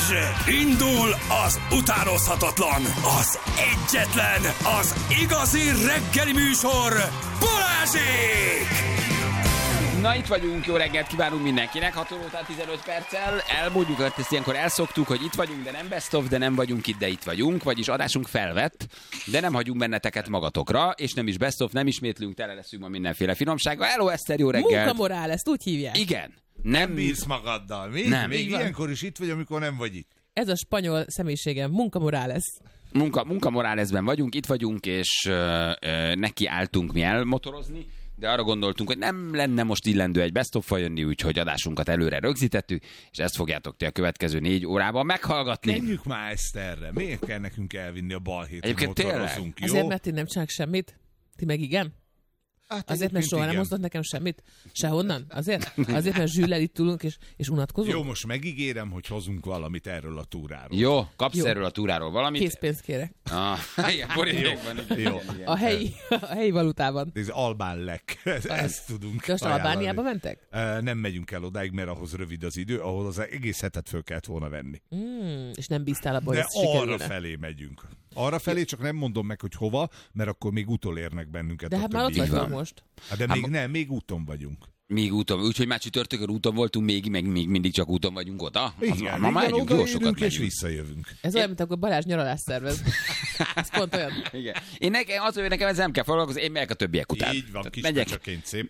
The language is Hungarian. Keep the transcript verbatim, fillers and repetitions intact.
Indul az utánozhatatlan, az egyetlen, az igazi reggeli műsor, Balázsék! Na, itt vagyunk, jó reggelt kívánunk mindenkinek, hat óra után tizenöt perccel. Elmondjuk, hogy ezt ilyenkor elszoktuk, hogy itt vagyunk, de nem best of, de nem vagyunk itt, de itt vagyunk. Vagyis adásunk felvett, de nem hagyunk benneteket magatokra, és nem is best of, nem ismétlünk, tele leszünk ma mindenféle finomsággal. Hello, Eszter, jó reggelt! Munkamorál, ezt úgy hívják. Igen. Nem bírsz magaddal, mi? Nem. Még ilyenkor is itt vagy, amikor nem vagy itt. Ez a spanyol személyiségem, munkamorál lesz. Munka, munkamorálezben vagyunk, itt vagyunk, és ö, ö, neki álltunk mi elmotorozni, de arra gondoltunk, hogy nem lenne most illendő egy best of jönni, úgyhogy adásunkat előre rögzítettük, és ezt fogjátok ti a következő négy órában meghallgatni. Menjünk már ezt erre. Miért kell nekünk elvinni a balhétre? Egyébként tényleg? Motorozunk, jó? Azért, mert én nem csinálok semmit. Ti meg igen? Hát Azért, mert soha igen. nem hozott nekem semmit? Sehonnan? Azért? Azért, mert zsűllel itt ülünk és, és unatkozunk? Jó, most megígérem, hogy hozunk valamit erről a túráról. Jó, kapsz Jó. erről a túráról valamit? Készpénzt kérek. Ah, igen, borítékban. Igen, Jó. igen, igen. A helyi, a helyi valutában. Ez albán lek. Ezt tudunk De most ajánlani. Albániába mentek? Uh, nem megyünk el odáig, mert ahhoz rövid az idő, ahol az egész hetet föl kellett volna venni. Mm, és nem bíztál abban, hogy De ez sikerülne. arra felé megyünk. Arra felé, csak nem mondom meg, hogy hova, mert akkor még utolérnek bennünket. De a hát már ott többiek. vagyunk most. Hát de még nem, még úton vagyunk. Még úton, úgyhogy már csütörtökön úton voltunk, még, meg még mindig csak úton vagyunk oda. Igen, ma már megyünk, jó sokat és megyünk. visszajövünk. Ez olyan, mint akkor Balázs nyaralás szervez. Ez pont olyan. Igen. Én nekem, az, hogy nekem ez nem kell foglalkozni, én megyek a többiek után. Így van, Tehát kis megyek, pecsaként szépen.